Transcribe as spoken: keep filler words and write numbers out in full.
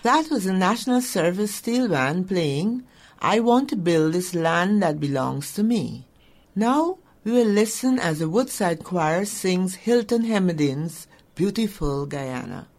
That was the National Service Steel Band playing I Want to Build This Land That Belongs to Me. Now we will listen as the Woodside Choir sings Hilton Hemedin's Beautiful Guyana.